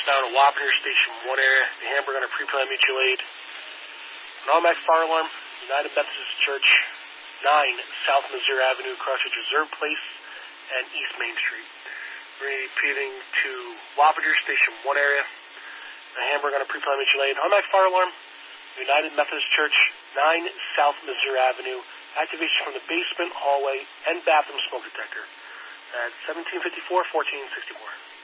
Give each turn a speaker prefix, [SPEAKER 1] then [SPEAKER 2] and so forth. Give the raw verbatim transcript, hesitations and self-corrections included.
[SPEAKER 1] down at Wapner Station one area. The hamburger on a pre-planned mutual aid. An automatic fire alarm. United Methodist Church, nine South Missouri Avenue, Crossroads Reserve Place, and East Main Street. Repeating to Wapner Station one area. A hamburger on a pre-planned mutual aid. Automatic fire alarm. United Methodist Church, nine South Missouri Avenue. Activation from the basement, hallway, and bathroom smoke detector at seventeen fifty-four, fourteen sixty-four.